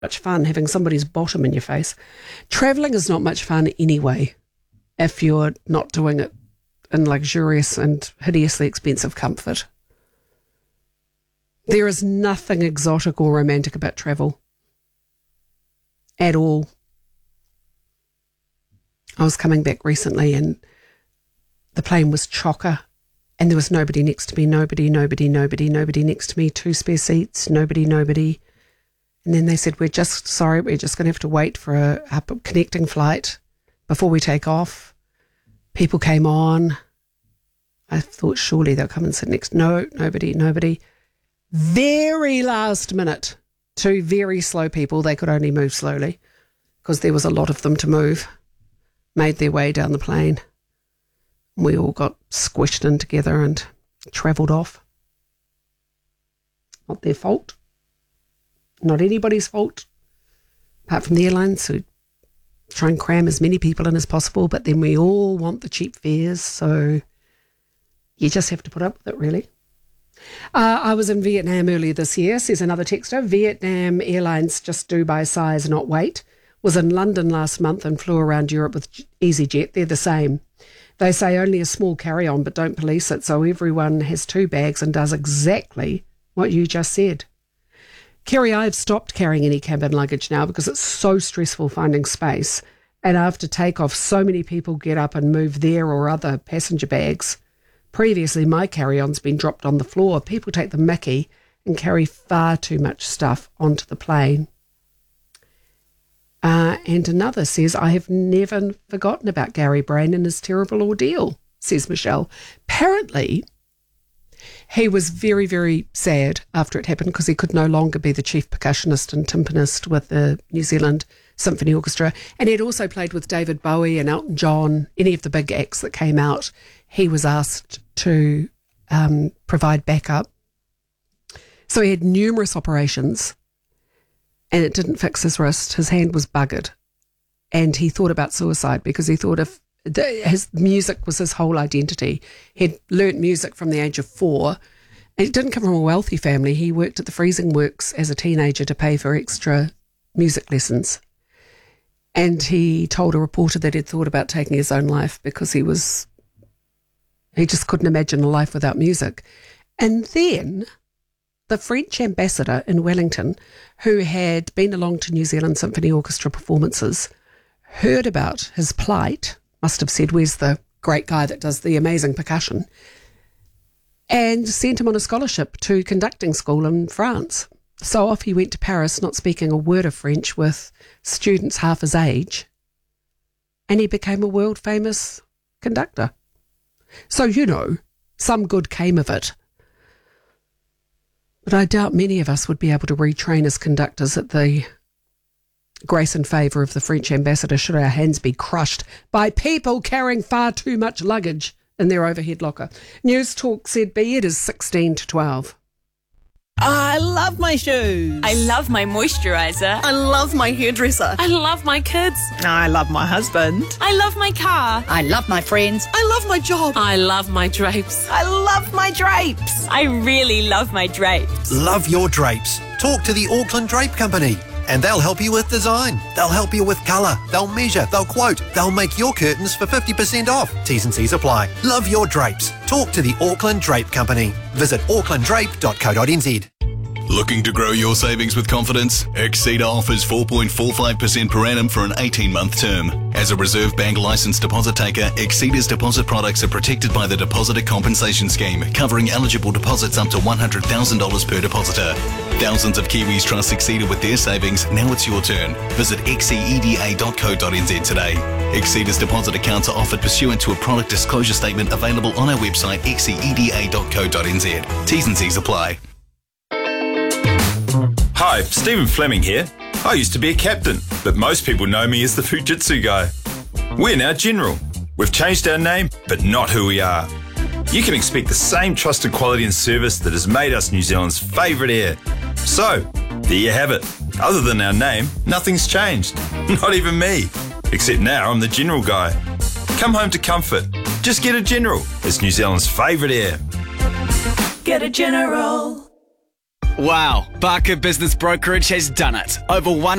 much fun having somebody's bottom in your face. Travelling is not much fun anyway if you're not doing it in luxurious and hideously expensive comfort. There is nothing exotic or romantic about travel at all. I was coming back recently and the plane was chocker and there was nobody next to me, nobody next to me, 2 spare seats, nobody. And then they said, we're just going to have to wait for a connecting flight before we take off. People came on. I thought surely they'll come and sit next. No, nobody. Very last minute, 2 very slow people, they could only move slowly because there was a lot of them to move, made their way down the plane. We all got squished in together and travelled off. Not their fault. Not anybody's fault, apart from the airlines who try and cram as many people in as possible, but then we all want the cheap fares, so you just have to put up with it, really. I was in Vietnam earlier this year, says another texter. Vietnam Airlines just do by size, not weight. Was in London last month and flew around Europe with EasyJet. They're the same. They say only a small carry-on, but don't police it, so everyone has 2 bags and does exactly what you just said. Kerry, I've stopped carrying any cabin luggage now because it's so stressful finding space. And after takeoff, so many people get up and move their or other passenger bags. Previously, my carry-on's been dropped on the floor. People take the mickey and carry far too much stuff onto the plane. And another says, I have never forgotten about Gary Brain and his terrible ordeal, says Michelle. Apparently, he was very, very sad after it happened because he could no longer be the chief percussionist and timpanist with the New Zealand Symphony Orchestra. And he'd also played with David Bowie and Elton John, any of the big acts that came out. He was asked to provide backup. So he had numerous operations and it didn't fix his wrist. His hand was buggered. And he thought about suicide because he thought if his music was his whole identity. He'd learnt music from the age of 4. It didn't come from a wealthy family. He worked at the freezing works as a teenager to pay for extra music lessons. And he told a reporter that he'd thought about taking his own life because he just couldn't imagine a life without music. And then the French ambassador in Wellington, who had been along to New Zealand Symphony Orchestra performances, heard about his plight, must have said, where's the great guy that does the amazing percussion, and sent him on a scholarship to conducting school in France. So off he went to Paris, not speaking a word of French, with students half his age, and he became a world-famous conductor. So, some good came of it. But I doubt many of us would be able to retrain as conductors at the grace and favour of the French ambassador should our hands be crushed by people carrying far too much luggage in their overhead locker. News Talk ZB, it is 16 to 12. I love my shoes. I love my moisturiser. I love my hairdresser. I love my kids. I love my husband. I love my car. I love my friends. I love my job. I love my drapes. I love my drapes. I really love my drapes. Love your drapes. Talk to the Auckland Drape Company and they'll help you with design. They'll help you with colour. They'll measure. They'll quote. They'll make your curtains for 50% off. T's and C's apply. Love your drapes. Talk to the Auckland Drape Company. Visit aucklanddrape.co.nz. Looking to grow your savings with confidence? Exceeder offers 4.45% per annum for an 18-month term. As a Reserve Bank licensed deposit taker, Exceeder's deposit products are protected by the Depositor Compensation Scheme, covering eligible deposits up to $100,000 per depositor. Thousands of Kiwis trust Exceeder with their savings. Now it's your turn. Visit xceda.co.nz today. Exceeder's deposit accounts are offered pursuant to a product disclosure statement available on our website xceda.co.nz. T's and C's apply. Hi, Stephen Fleming here. I used to be a captain, but most people know me as the Fujitsu guy. We're now General. We've changed our name, but not who we are. You can expect the same trusted quality and service that has made us New Zealand's favourite air. So, there you have it. Other than our name, nothing's changed. Not even me. Except now I'm the General guy. Come home to comfort. Just get a General. It's New Zealand's favourite air. Get a General. Wow, Barker Business Brokerage has done it. Over 1